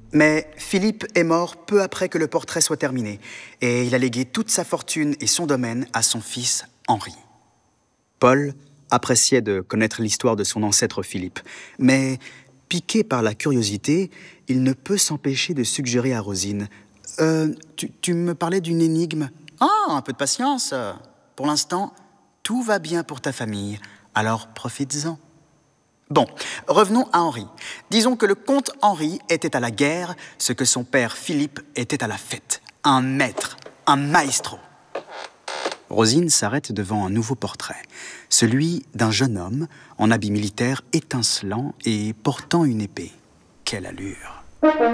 Mais Philippe est mort peu après que le portrait soit terminé, et il a légué toute sa fortune et son domaine à son fils Henri. Paul appréciait de connaître l'histoire de son ancêtre Philippe, mais piqué par la curiosité, il ne peut s'empêcher de suggérer à Rosine « Tu me parlais d'une énigme ?»« Ah, un peu de patience. Pour l'instant, tout va bien pour ta famille, alors profites-en. » Bon, revenons à Henri. Disons que le comte Henri était à la guerre, ce que son père Philippe était à la fête. Un maître, un maestro. Rosine s'arrête devant un nouveau portrait, celui d'un jeune homme en habit militaire étincelant et portant une épée. Quelle allure!